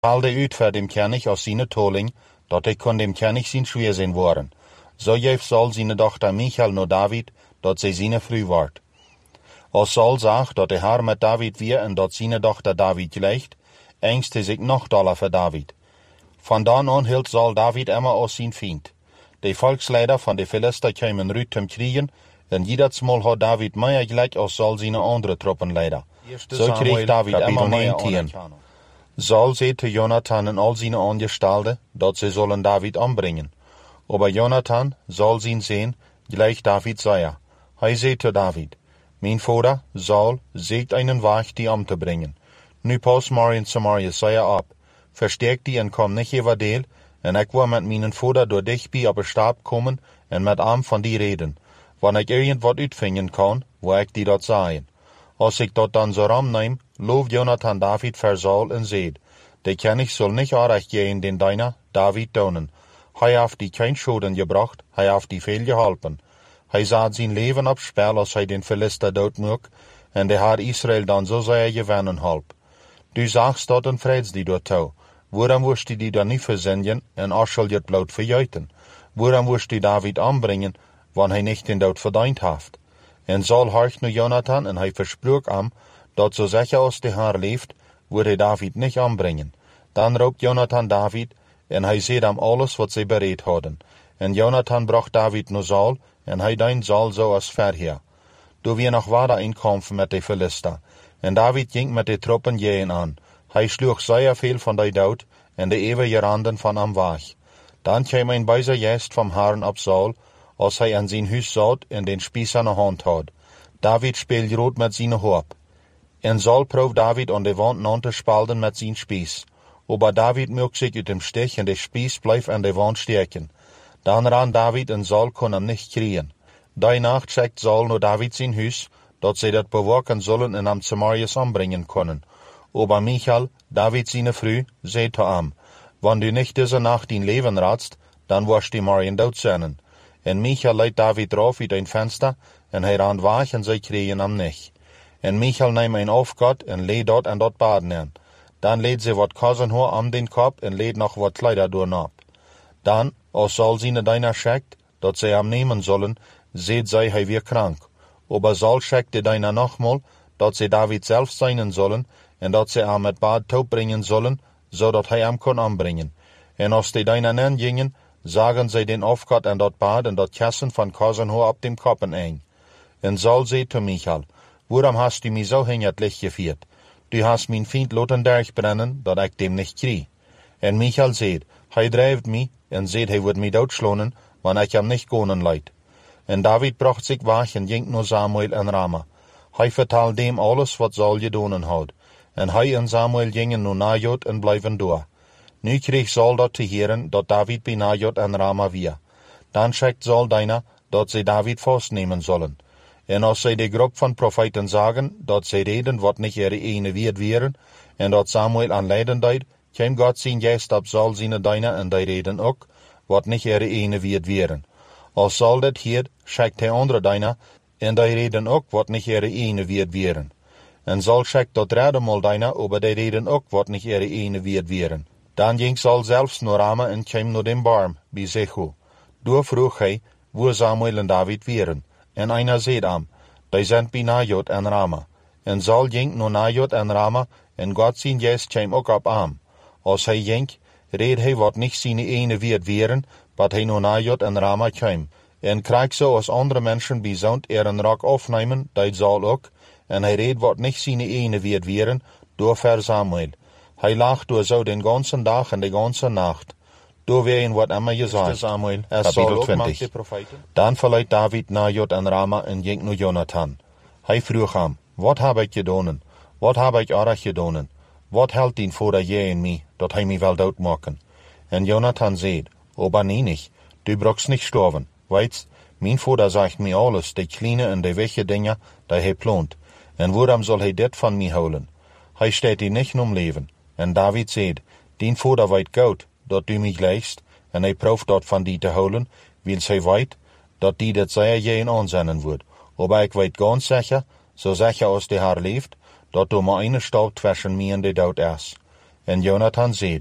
haalde uit voor dem König aus seine toling, dat hij kon dem König zijn schweerzin worden. Zo geeft Saul zijn dochter Michal naar David, dat zij zijn vrouw wordt. Als Saul zag dat hij haar met David weer en dat zijn dochter David gleicht, engst hij zich nog doller voor David. Van dan aan hield Saul David immer als zijn vriend. De volksleider van de Philister kwamen ruut om kriegen, en iedersmaal had David meer gelijk als Saul zijn andere troppenleider. Zo kreeg David immer meer aan. Saul zei te Jonathan en al zijn aangestalten, dat ze zullen David ombrengen. Aber Jonathan, Saul zijn zoon, gleich David zei. Hij zei te David, mijn vader, Saul, zegt einen weg die om te brengen. Nu pas maar in Samaria, zei op. Versterk die en kom niet over deel, en ik wil met mijn vader door dichtbij op een stap komen en met hem van die reden. Wanneer ik irgend wat uitvinden kan, wil ik die dat zeggen. Als ik dat dan zo ramneem, looft Jonathan David voor Saul en zegt, de König zal niet aardig gaan den deiner David tonen. Hij heeft die geen schoden gebracht, hij heeft die veel geholpen. Hij zet zijn leven op spel als hij den Philister doodmoek, en de Heer Israël dan zo zeer gewinnen help. Du zagst dat een vredsdienst door toe. Waarom woest u die dan niet verzenden en Aschel het bloed verjuiten? Waarom woest u David aanbrengen, wanneer hij niet den dood verdiend heeft? En Saul hoort nu Jonathan en hij versprook hem, dat zo zeker als de Heer leeft, wordt hij David niet aanbrengen. Dan roept Jonathan David, en hij zei hem alles wat zij bereid hadden. En Jonathan bracht David naar Saul, en hij deed Saul zoals verheer. Toen weer nog wader in kamp met de Philister, en David ging met de troppen jeen aan. Hij sloeg zeer veel van die dood, en de eeuwige randen van hem weg. Dan kwam een bijzer geest van Herren op Saul, als hij aan zijn huis zat en den spies aan de hand had. David speelde rood met zijn hoop. En Saul proef David aan de wand aan te spelden met zijn spies. Aber David mocht zich uit hem stich en de spies bleef aan de wand steken. Dan ran David en Saul kon hem niet krijgen. Die nacht schickt Saul naar David zijn huis, dat zij dat bewaken zullen en hem Samarias ombrengen kunnen. Aber Michal, David zijn vrouw, zei te hem, wanneer du niet deze nacht in leven radst, dan worst die morgen dood zijn. En Michal leidt David eraf uit een venster, en hij ran weg en zij kregen hem niet. En Michal nam een afgat en leed dat en dat baden aan. Dan leed ze wat kozenhoor om den kop en leed nog wat kleider doornap. Dan, als Saul zijn dienaar schickt, dat zij hem nemen zullen, ziet zij hij weer krank. Aber Saul schickt de dienaar nogmaal, dat zij David zelf zijn zullen, en dat zij hem het bad toebrengen zullen, zodat hij hem kon aanbrengen. En als de dienaar nen gingen, zagen zij den afgat en dat bad en dat kassen van kozenhoor op dem koppen een. En Saul zei te Michal, waarom hast du mij zo in het licht gevierd? Du hast mijn vriend laten durchbrennen, dat ik dem niet kreeg. En Michal zei, hij drijft mij, en zei hij wordt mij doodslonen, wanneer ik hem niet gonen leid. En David bracht zich weg en ging naar Samuel en Rama. Hij vertelde hem alles wat Saul gedaan had. En hij en Samuel gingen naar Najot en bleven door. Nu kreeg Saul dat te horen, dat David bij Najot en Rama weer. Dan schickt Saul daarna, dat zij David vastnemen zullen. En als zij de groep van profeten zagen, dat zij reden wat niet er ene weerd waren, en dat Samuel aan leiden deed, kwam God zijn geest op Saul zijn dienaar en die reden ook, wat niet er ene weerd waren. Als Saul dit hield, schikt hij andere dienaar, en die reden ook wat niet er ene weerd waren. En Saul schikt dat derde mal dienaar, aber die reden ook wat niet er ene weerd waren. Dan ging Saul zelfs naar Rama en kwam naar den barm, bij Zechu. Door vroeg hij, waar Samuel en David waren. En einer zei hem, die zijn bij Najot en Rama. En Saul ging naar Najot en Rama, en God zijn geest kwam ook op hem. Als hij ging, reed hij wat niet zijn ene weerd waren, wat hij naar Najot en Rama kwam. En kreeg zo als andere mensen bijzond een rok afnemen, deed Saul ook, en hij reed wat niet zijn ene weerd waren, door voor Samuel. Hij lag door zo den ganzen dag en de ganze nacht. Door weer wat immer gezegd. Samuel, kapitel 20. Dan verliet David Najot en Rama en ging naar Jonathan. Hij vroeg hem, wat heb ik gedaan? Wat heb ik aardig gedaan? Wat helpt dien vader jij en mij, dat hij mij wil doodmaken? En Jonathan zei, aber nee niet, du brauchst niet sterven. Weitst, mijn vader zegt mij alles, de kleine en de wichtige dingen, die hij plant. En waarom zal hij dit van mij houden? Hij staat die niet om leven. En David zei, dien vader weet goed, dat du mij gelijkst, en hij proeft dat van die te houden, wil zij weet, dat die dat zeer je aanzennen wordt. Aber ik weet ganz zeker, zo zeker als de Heer leeft, dat er maar een stap tussen mij en de dood is. En Jonathan zei,